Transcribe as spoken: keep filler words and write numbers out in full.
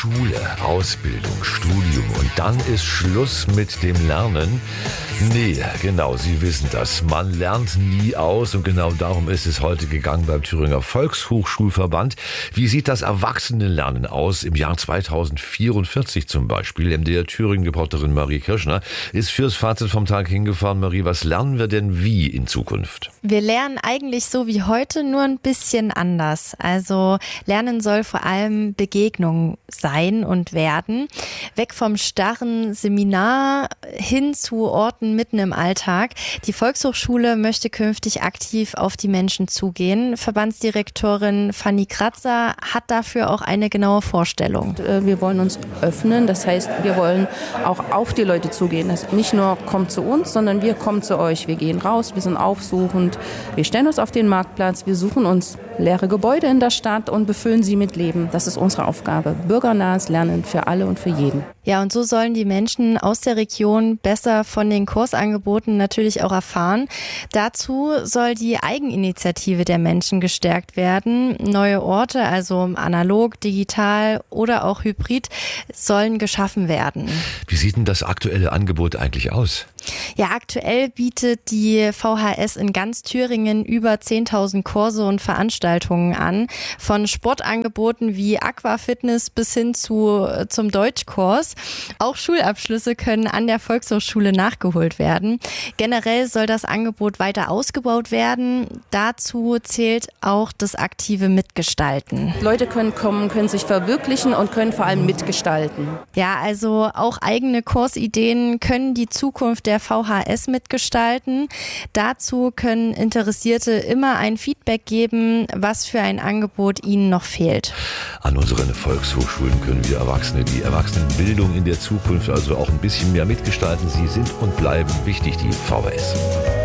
Schule, Ausbildung, Studium und dann ist Schluss mit dem Lernen. Nee, genau, Sie wissen das. Man lernt nie aus und genau darum ist es heute gegangen beim Thüringer Volkshochschulverband. Wie sieht das Erwachsenenlernen aus im Jahr zweitausendvierundvierzig zum Beispiel? M D R Thüringen-Reporterin Marie Kirschner ist fürs Fazit vom Tag hingefahren. Marie, was lernen wir denn wie in Zukunft? Wir lernen eigentlich so wie heute, nur ein bisschen anders. Also Lernen soll vor allem Begegnung sein und werden. Weg vom starren Seminar hin zu Orten mitten im Alltag. Die Volkshochschule möchte künftig aktiv auf die Menschen zugehen. Verbandsdirektorin Fanny Kratzer hat dafür auch eine genaue Vorstellung. Wir wollen uns öffnen, das heißt, wir wollen auch auf die Leute zugehen. Das nicht nur kommt zu uns, sondern wir kommen zu euch. Wir gehen raus, wir sind aufsuchend, wir stellen uns auf den Marktplatz, wir suchen uns leere Gebäude in der Stadt und befüllen sie mit Leben. Das ist unsere Aufgabe. Bürgernahes Lernen für alle und für jeden. Ja, und so sollen die Menschen aus der Region besser von den Kursangeboten natürlich auch erfahren. Dazu soll die Eigeninitiative der Menschen gestärkt werden. Neue Orte, also analog, digital oder auch hybrid, sollen geschaffen werden. Wie sieht denn das aktuelle Angebot eigentlich aus? Ja, aktuell bietet die V H S in ganz Thüringen über zehntausend Kurse und Veranstaltungen an. Von Sportangeboten wie Aquafitness bis hin zu zum Deutschkurs. Auch Schulabschlüsse können an der Volkshochschule nachgeholt werden. Generell soll das Angebot weiter ausgebaut werden. Dazu zählt auch das aktive Mitgestalten. Leute können kommen, können sich verwirklichen und können vor allem mitgestalten. Ja, also auch eigene Kursideen können die Zukunft der V H S mitgestalten. Dazu können Interessierte immer ein Feedback geben, was für ein Angebot ihnen noch fehlt. An unseren Volkshochschulen können wir Erwachsene die Erwachsenenbildung in der Zukunft also auch ein bisschen mehr mitgestalten. Sie sind und bleiben wichtig, die V H S.